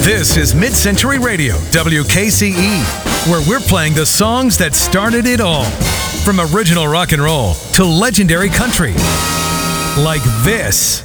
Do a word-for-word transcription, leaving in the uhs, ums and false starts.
This is Mid-Century Radio, W K C E, where we're playing the songs that started it all. From original rock and roll to legendary country. Like this.